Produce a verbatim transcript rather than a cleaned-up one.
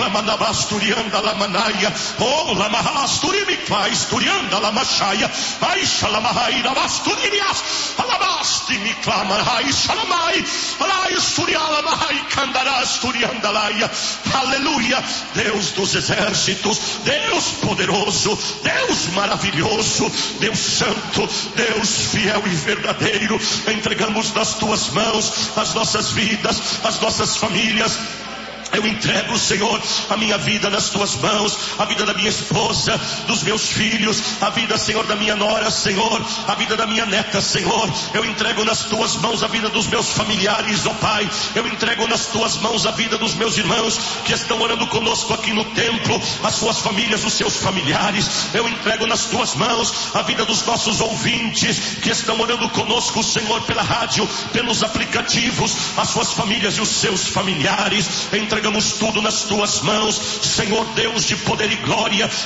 Lamanabasturianda Lamanaia, oh Lamahasturimitva, Sturianda Lamashaya, Aishalamahai, Lavasturias, Alabasti Miklamahai, Shalamai, Alaisturialamahai, Kandarasturiandalaia, aleluia, Deus dos exércitos, Deus poderoso, Deus maravilhoso, Deus santo, Deus fiel e verdadeiro, entregamos nas tuas mãos as nossas vidas, as nossas famílias. Eu entrego, Senhor, a minha vida nas tuas mãos, a vida da minha esposa, dos meus filhos, a vida, Senhor, da minha nora, Senhor, a vida da minha neta, Senhor. Eu entrego nas tuas mãos a vida dos meus familiares, ó Pai. Eu entrego nas tuas mãos a vida dos meus irmãos que estão orando conosco aqui no templo, as suas famílias, os seus familiares. Eu entrego nas tuas mãos a vida dos nossos ouvintes que estão orando conosco, Senhor, pela rádio, pelos aplicativos, as suas famílias e os seus familiares. Entregamos tudo nas tuas mãos, Senhor Deus de poder e glória.